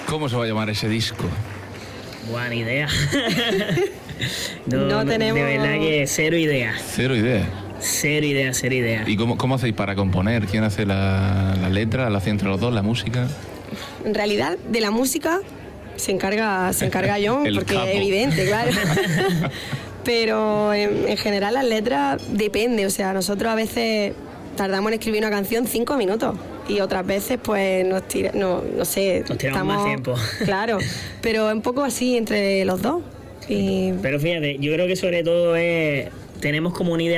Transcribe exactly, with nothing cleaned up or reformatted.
¿Cómo se va a llamar ese disco? Buena idea. no, No no, tenemos- De verdad que cero idea. Cero idea. Cero idea, cero idea. ¿Y cómo, cómo hacéis para componer? ¿Quién hace la, la letra? ¿La hacéis entre los dos, la música? En realidad, de la música se encarga, se encarga John, El porque capo. es evidente, claro. Pero en, en general las letras depende, o sea, nosotros a veces tardamos en escribir una canción cinco minutos y otras veces pues nos tira, no, no sé, Nos tiramos más tiempo. Claro, pero un poco así entre los dos. Y Pero fíjate, yo creo que sobre todo es tenemos como una idea